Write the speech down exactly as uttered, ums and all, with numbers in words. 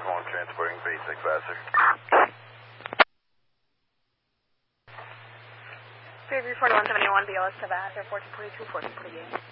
one, transporting basic, Vassar. Fairview forty-one seventy-one, B L S to Vassar, fourteen forty-two, fourteen forty-eight.